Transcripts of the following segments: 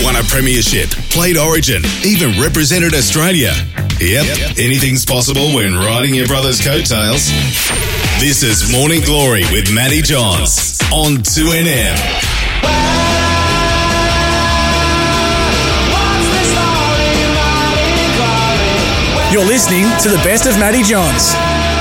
Won a premiership, played Origin, even represented Australia. Yep, anything's possible when riding your brother's coattails. This is Morning Glory with Matty Johns on 2NM. You're listening to the best of Matty Johns.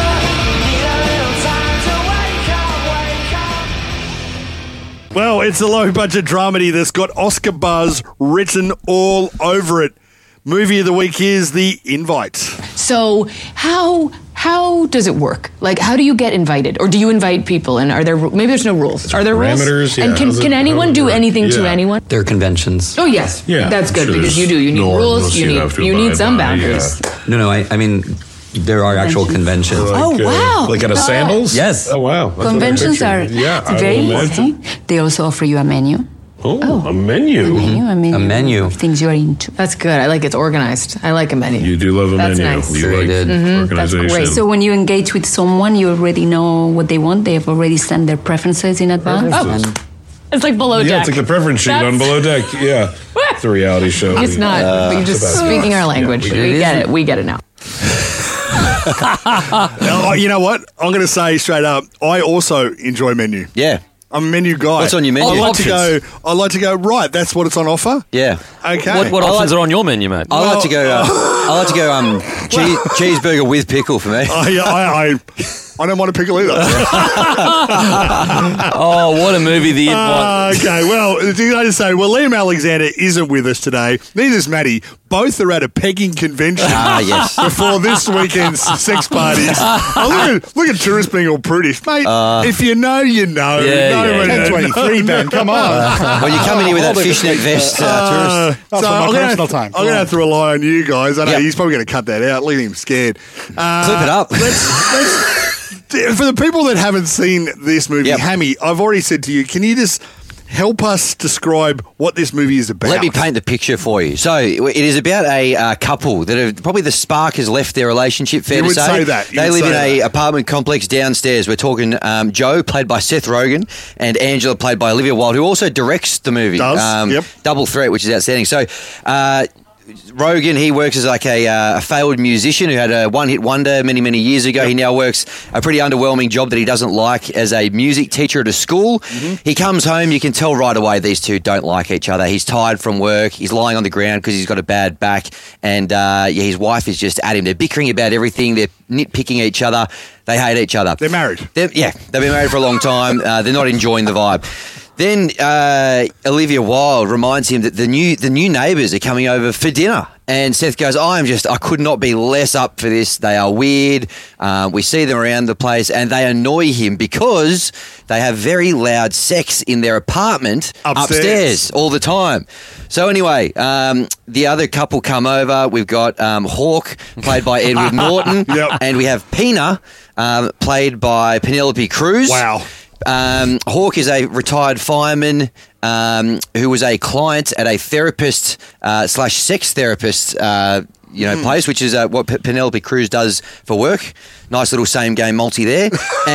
Well, it's a low-budget dramedy that's got Oscar buzz written all over it. Movie of the week is The Invite. So how does it work? Like, how do you get invited? Or do you invite people? And are there, maybe there's no rules. Are there parameters? rules? Yeah. And can anyone do anything to Yeah. anyone? There are conventions. Oh, yes. Yeah, That's good sure, because you there's need norms rules. You have to need abide some by, boundaries. yeah. No, I mean, there are actual conventions. Oh, wow. Like at a sandals? Yes. Oh, wow. That's what I Conventions pictured. are I very will imagine. important. They also offer you a menu. Oh, a menu. A menu. Of things you are into. That's good. I like it's organized. I like a menu. You do love a That's menu. nice. You Sure like you did. organization. That's great. So when you engage with someone, you already know what they want. They have already sent their preferences in advance. It's like below Yeah, deck. it's like the preference sheet on Below Deck. Yeah. It's a reality show. It's not. But you're just speaking our language. Yeah, we get it. We get it now. Oh, you know what? I'm going to say straight up, I also enjoy menu. Yeah. I'm a menu guy. What's on your menu? I like to go, right, that's what it's on offer. Yeah. Okay. What options are on your menu, mate? I like to go cheeseburger with pickle for me. I don't want a pickle either. Oh, what a movie, The Invite. Okay, well, I just say, Liam Alexander isn't with us today. Neither is Matty. Both are at a pegging convention Yes. before this weekend's sex parties. Oh, look at tourists being all prudish. Mate, if you know, you know. Yeah, yeah. 10:23, Ben, come on. Well, you come in here with that fishnet vest, tourist. That's for my personal time. I'm going to have to rely on you guys. I know Yep. he's probably going to cut that out. Leave him scared. Clip it up. For the people that haven't seen this movie, Yep. Hammy, I've already said to you, can you just help us describe what this movie is about? Let me paint the picture for you. So it is about a couple that have probably the spark has left their relationship. Fair You to would say that. You They would live in say a that. apartment complex downstairs. We're talking Joe, played by Seth Rogen, and Angela, played by Olivia Wilde, who also directs the movie. Does, yep. Double threat, which is outstanding. So. Rogen, he works as like a failed musician who had a one-hit wonder many, many years ago. Yep. He now works a pretty underwhelming job that he doesn't like as a music teacher at a school. Mm-hmm. He comes home, you can tell right away these two don't like each other. He's tired from work. He's lying on the ground because he's got a bad back. And his wife is just at him. They're bickering about everything. They're nitpicking each other. They hate each other. They're married. They've been married for a long time. They're not enjoying the vibe. Then Olivia Wilde reminds him that the new neighbours are coming over for dinner. And Seth goes, I could not be less up for this. They are weird. We see them around the place and they annoy him because they have very loud sex in their apartment upstairs all the time. So anyway, the other couple come over. We've got Hawk, played by Edward Norton. Yep. And we have Pina, played by Penelope Cruz. Wow. Hawk is a retired fireman who was a client at a therapist / sex therapist place, which is what Penelope Cruz does for work. Nice little same game multi there.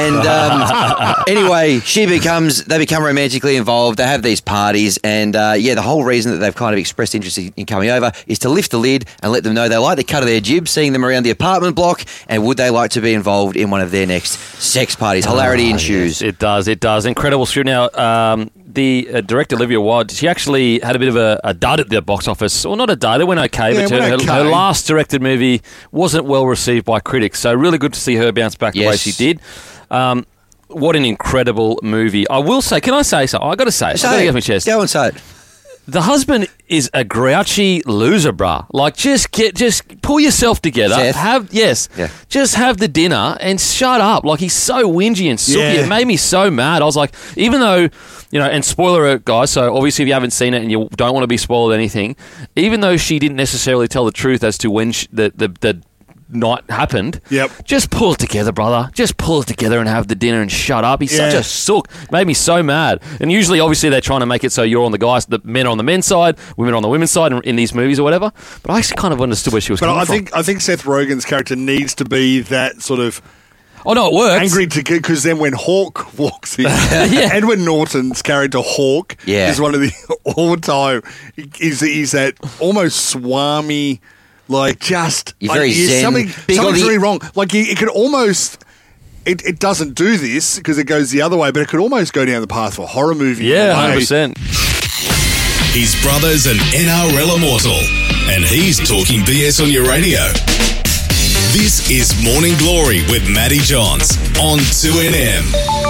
And anyway, they become romantically involved. They have these parties, and the whole reason that they've kind of expressed interest in coming over is to lift the lid and let them know they like the cut of their jib, seeing them around the apartment block, and would they like to be involved in one of their next sex parties? Hilarity ensues. Yes, it does. Incredible script. Now, the director, Olivia Wilde, she actually had a bit of a dud at the box office. Well, not a dud, it went okay, Yeah, but her last directed movie wasn't well received by critics. So really good to see her bounce back the way she did. What an incredible movie. I will say, can I say something? I've got to say it. I've got to get my chest. Go and say it. The husband is a grouchy loser, bruh. Like, just pull yourself together. Seth? Just have the dinner and shut up. Like, he's so whingy and sooky. Yeah. It made me so mad. I was like, even though, and spoiler alert, guys, so obviously if you haven't seen it and you don't want to be spoiled anything, even though she didn't necessarily tell the truth as to when the night happened. Yep. Just pull it together, brother. Just pull it together and have the dinner and shut up. He's such a sook. Made me so mad. And usually, obviously, they're trying to make it so you're on the guys, the men are on the men's side, women are on the women's side in these movies or whatever. But I actually kind of understood where she was coming from. I think Seth Rogen's character needs to be that sort of Oh no, it works. angry because then when Hawk walks in, Edward Norton's character Hawk is one of the all-time. He's that almost swami, like just You're very zen. something's really wrong. Like it could almost. It doesn't do this because it goes the other way, but it could almost go down the path for a horror movie. Yeah, 100%. His brother's an NRL immortal, and he's talking BS on your radio. This is Morning Glory with Matty Johns on 2NM.